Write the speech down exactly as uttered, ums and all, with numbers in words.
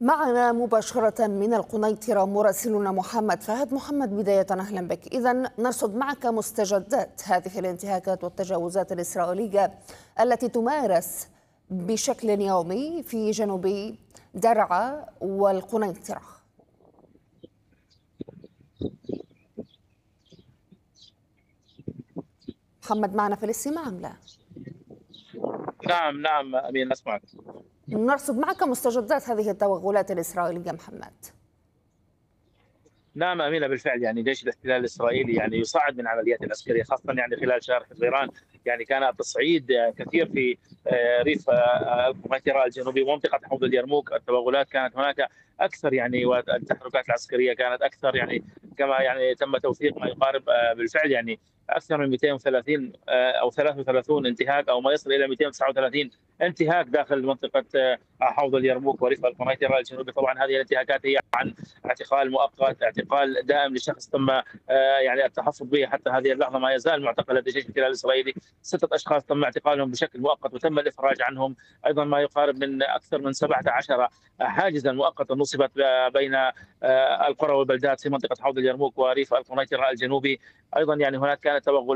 معنا مباشرة من القنيطرة مراسلنا محمد فهد. محمد، بداية أهلا بك. إذن نرصد معك مستجدات هذه الانتهاكات والتجاوزات الإسرائيلية التي تمارس بشكل يومي في جنوب درعا والقنيطرة. محمد، معنا في الاستماع أم لا؟ نعم نعم أمين، أسمعك. نرصد معك مستجدات هذه التوغلات الإسرائيلية محمد. نعم أمينة، بالفعل يعني جيش الاحتلال الإسرائيلي يعني يصعد من عمليات العسكرية، خاصة يعني خلال شهر حزيران. يعني كان التصعيد كثير في ريف القنيطرة الجنوبي ومنطقة حوض اليرموك. التوغلات كانت هناك أكثر يعني، والتحركات العسكرية كانت أكثر يعني، كما يعني تم توثيق ما يقارب بالفعل يعني أكثر من مئتين وثلاثين أو ثلاثة وثلاثين انتهاك، أو ما يصل إلى مئتين وتسعة وثلاثين انتهاك داخل منطقة حوض اليرموك وريف القنيطرة الجنوبي. طبعا هذه الانتهاكات هي عن اعتقال مؤقت، اعتقال دائم لشخص تم يعني التحفظ به حتى هذه اللحظة. ما يزال معتقل لدى جيش الاحتلال الإسرائيلي ستة أشخاص تم اعتقالهم بشكل مؤقت وتم الإفراج عنهم. أيضا ما يقارب من أكثر من سبعة عشر حاجزا مؤقتا نصبت بين القرى والبلدات في منطقة حوض اليرموك وريف القنيطرة الجنوبي. أيضا يعني هناك كانت توغل